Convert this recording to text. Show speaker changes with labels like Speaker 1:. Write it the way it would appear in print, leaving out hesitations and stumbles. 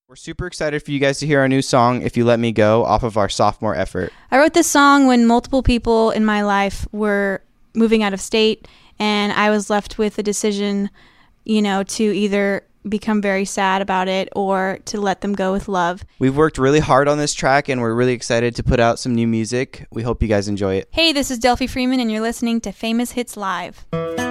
Speaker 1: We're super excited for you guys to hear our new song, If You Let Me Go, off of our sophomore effort.
Speaker 2: I wrote this song when multiple people in my life were moving out of state, and I was left with a decision, to either become very sad about it or to let them go with love.
Speaker 1: We've worked really hard on this track, and we're really excited to put out some new music. We hope you guys enjoy it.
Speaker 2: Hey, this is Delphi Freeman, and you're listening to Famous Hits Live.